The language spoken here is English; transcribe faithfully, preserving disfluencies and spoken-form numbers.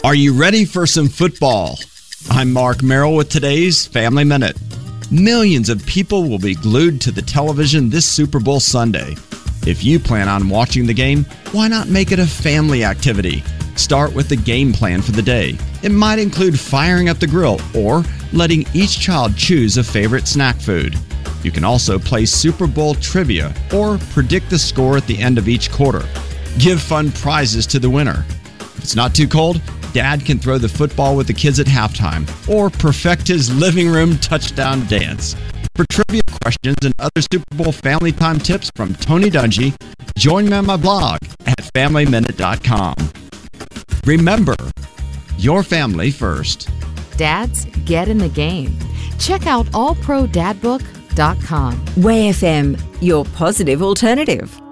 Are you ready for some football? I'm Mark Merrill with today's Family Minute. Millions of people will be glued to the television this Super Bowl Sunday. If you plan on watching the game, why not make it a family activity? Start with the game plan for the day. It might include firing up the grill or letting each child choose a favorite snack food. You can also play Super Bowl trivia or predict the score at the end of each quarter. Give fun prizes to the winner. If it's not too cold, Dad can throw the football with the kids at halftime or perfect his living room touchdown dance. For trivia questions and other Super Bowl family time tips from Tony Dungy, join me on my blog at family minute dot com. Remember, your family first. Dads, get in the game. Check out all pro dad book dot com. W A Y F M, your positive alternative.